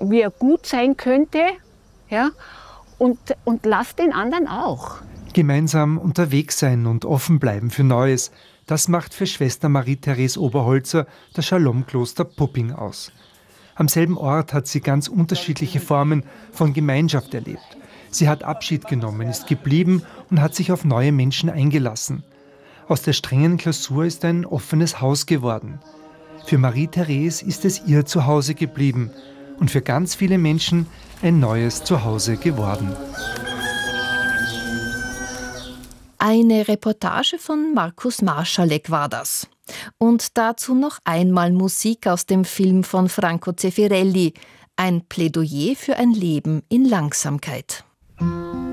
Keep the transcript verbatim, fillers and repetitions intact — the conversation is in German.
wie er gut sein könnte, ja, und, und lass den anderen auch. Gemeinsam unterwegs sein und offen bleiben für Neues, das macht für Schwester Marie-Therese Oberholzer das Shalom-Kloster Pupping aus. Am selben Ort hat sie ganz unterschiedliche Formen von Gemeinschaft erlebt. Sie hat Abschied genommen, ist geblieben und hat sich auf neue Menschen eingelassen. Aus der strengen Klausur ist ein offenes Haus geworden. Für Marie-Therese ist es ihr Zuhause geblieben und für ganz viele Menschen ein neues Zuhause geworden. Eine Reportage von Markus Marschalek war das. Und dazu noch einmal Musik aus dem Film von Franco Zeffirelli, ein Plädoyer für ein Leben in Langsamkeit.